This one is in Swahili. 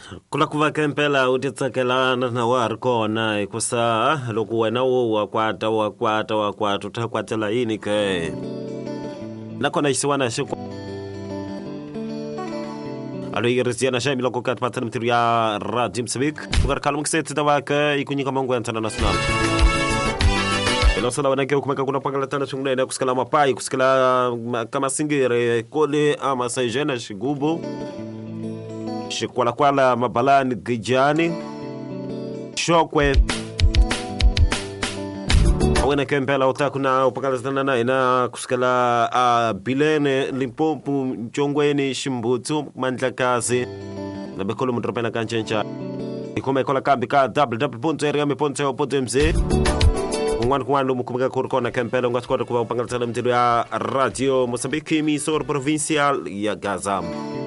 Kula kuva kempela utitsakelana na wa ri kona hikusa loko wena wo wa kwata utakwatela yini ke nakona xisiwana xi aloyirisiana xa miloko ka tipatsana mintirho ya Radio Mozambique ku ri khalo mukiseti ta vaka yi ku nyika mangu ya international ilosela wena ke u kumeka kuna pangalatana swinene kusikela mapai kusikela ka masingiri kole a masajena xigubu xikwalakwala mabalani gijani xokwe awena kempela utaku na upakalatana na ina kusikela a bilene Limpopo Mchongweni Ximbutsu Mandlakazi na bekolo mudropena kanchencha ikome kola kambi ka www.rm.co.mz un'wana mukumeka ku ri kona kempela u nga swi kota ku va u pangalatana mintirho ya Radio Mozambique misoro provincial ya Gaza.